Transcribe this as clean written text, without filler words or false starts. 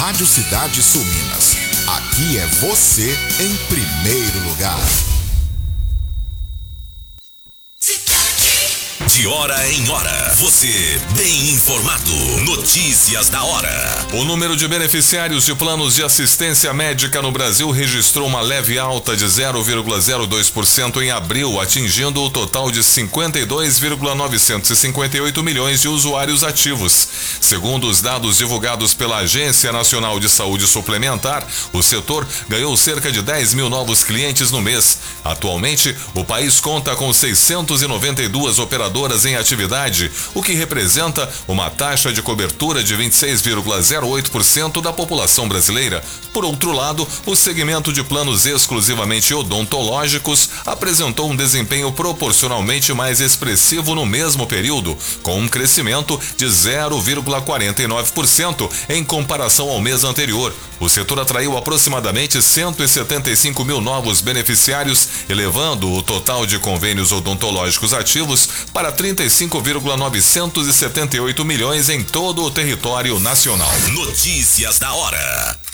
Rádio Cidade Sul Minas. Aqui é você em primeiro lugar. De hora em hora, você bem informado. Notícias da hora. O número de beneficiários de planos de assistência médica no Brasil registrou uma leve alta de 0,02% em abril, atingindo o total de 52,958 milhões de usuários ativos. Segundo os dados divulgados pela Agência Nacional de Saúde Suplementar, o setor ganhou cerca de 10 mil novos clientes no mês. Atualmente, o país conta com 692 operadoras em atividade, o que representa uma taxa de cobertura de 26,08% da população brasileira. Por outro lado, o segmento de planos exclusivamente odontológicos apresentou um desempenho proporcionalmente mais expressivo no mesmo período, com um crescimento de 0,49% em comparação ao mês anterior. O setor atraiu aproximadamente 175 mil novos beneficiários, elevando o total de convênios odontológicos ativos para 35,978 milhões em todo o território nacional. Notícias da hora.